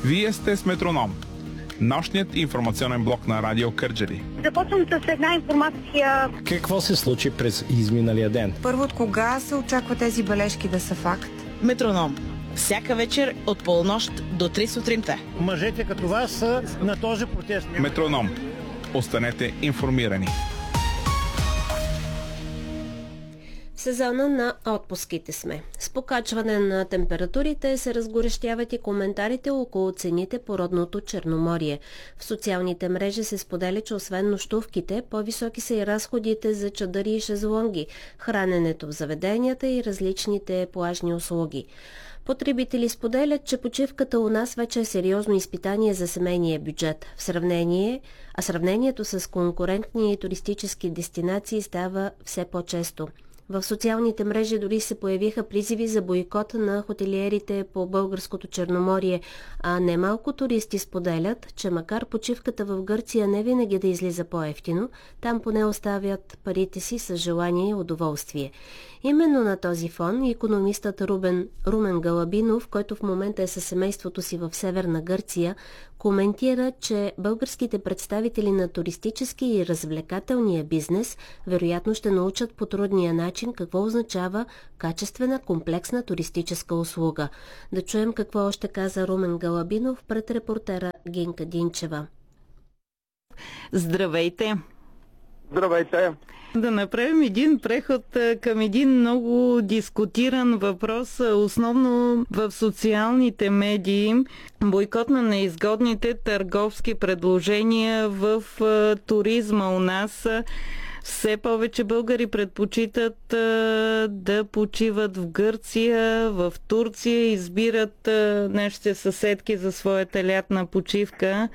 Вие сте с Метроном, нощният информационен блок на Радио Кърджали. Започвам с една информация. Какво се случи през изминалия ден? Първо, от кога се очаква тези бележки да са факт? Метроном. Всяка вечер от полунощ до 3 сутринта. Мъжете като вас са на този протест. Метроном. Останете информирани. В сезона на отпуските сме. С покачване на температурите се разгорещяват и коментарите около цените по родното Черноморие. В социалните мрежи се споделя, че освен нощувките, по-високи са и разходите за чадъри и шезлонги, храненето в заведенията и различните плажни услуги. Потребители споделят, че почивката у нас вече е сериозно изпитание за семейния бюджет. Сравнението с конкурентни туристически дестинации става все по-често. В социалните мрежи дори се появиха призиви за бойкот на хотелиерите по българското Черноморие, а немалко туристи споделят, че макар почивката в Гърция не винаги да излиза по-евтино, там поне оставят парите си с желание и удоволствие. Именно на този фон икономистът Румен Галабинов, който в момента е със семейството си в Северна Гърция, коментира, че българските представители на туристически и развлекателния бизнес вероятно ще научат по трудния начин какво означава качествена комплексна туристическа услуга. Да чуем какво още каза Румен Галабинов пред репортера Гинка Динчева. Здравейте! Здравейте! Да направим един преход към един много дискутиран въпрос, основно в социалните медии. Бойкот на неизгодните търговски предложения в туризма у нас. Все повече българи предпочитат да почиват в Гърция, в Турция, избират нашите съседки за своята лятна почивка.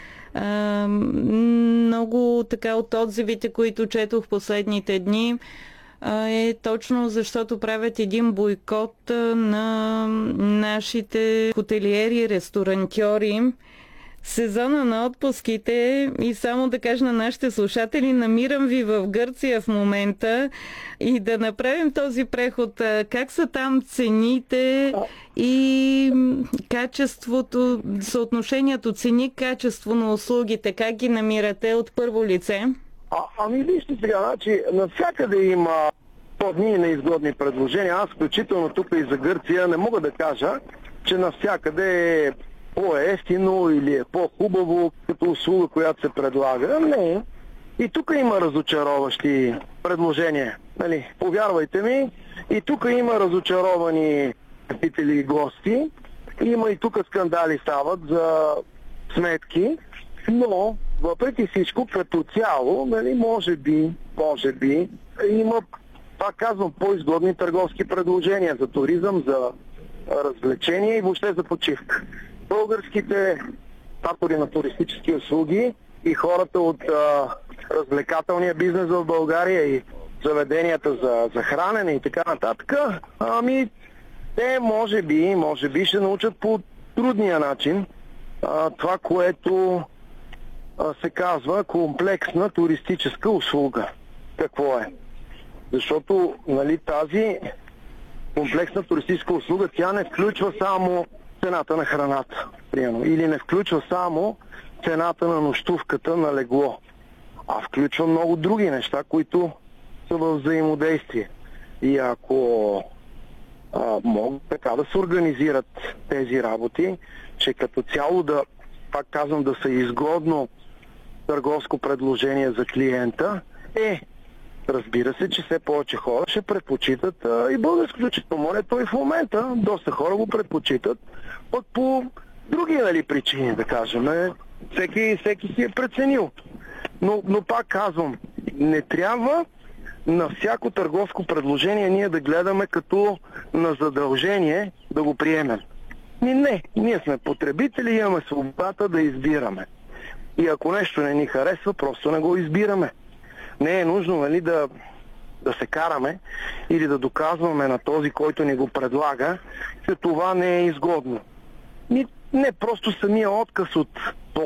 Много така от отзивите, които четох последните дни, е точно защото правят един бойкот на нашите хотелиери, ресторантьори. Сезона на отпуските, и само да кажа на нашите слушатели, намирам ви в Гърция в момента и да направим този преход. Как са там цените и качеството, съотношението цени-качество на услугите? Как ги намирате от първо лице? Ами вижте сега, значи навсякъде има по-дни неизгодни предложения. Аз включително тук и за Гърция не мога да кажа, че навсякъде е по-ефтино или е по-хубаво като услуга, която се предлага. Не. И тук има разочароващи предложения. Нали? Повярвайте ми, и тук има разочаровани посетители и гости. Има и тук скандали стават за сметки, но въпреки всичко като цяло, нали, може би, има, пак казвам, по-изгодни търговски предложения за туризъм, за развлечение и въобще за почивка. Българските автори на туристически услуги и хората от развлекателния бизнес в България и заведенията за хранене и така нататък, ами те може би ще научат по трудния начин това, което се казва комплексна туристическа услуга. Какво е? Защото, нали, тази комплексна туристическа услуга, тя не включва само цената на храната, примерно, или не включва само цената на нощувката на легло, а включва много други неща, които са в взаимодействие. И ако могат така да се организират тези работи, че като цяло да, пак казвам, да са изгодно търговско предложение за клиента, разбира се, че все повече хора ще предпочитат и българското Черноморие. Той в момента доста хора го предпочитат пък по други, нали, причини, да кажем. Всеки си е преценил. Но пак казвам, не трябва на всяко търговско предложение ние да гледаме като на задължение да го приемем. Не, ние сме потребители, имаме свободата да избираме. И ако нещо не ни харесва, просто не го избираме. Не е нужно, нали, да се караме или да доказваме на този, който ни го предлага, че това не е изгодно. Не, просто самия отказ от